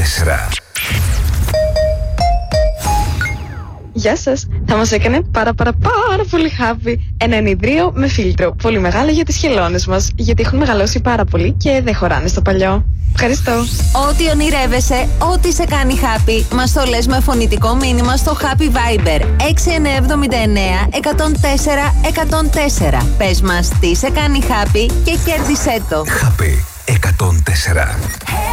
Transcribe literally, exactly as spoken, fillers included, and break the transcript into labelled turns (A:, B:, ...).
A: τέσσερα.
B: Γεια σας, θα μας έκανε πάρα πάρα πάρα πολύ happy ένα ενιδρίο με φίλτρο. Πολύ μεγάλο για τις χελώνες μας, γιατί έχουν μεγαλώσει πάρα πολύ και δεν χωράνε στο παλιό. Ευχαριστώ.
C: Ό,τι ονειρεύεσαι, ό,τι σε κάνει happy, μας το λες με φωνητικό μήνυμα στο Happy Viber έξι εννιά εβδομήντα εννέα εκατόν τέσσερα εκατόν τέσσερα. Πες μας τι σε κάνει happy και κέρδισέ το.
A: Happy εκατόν τέσσερα.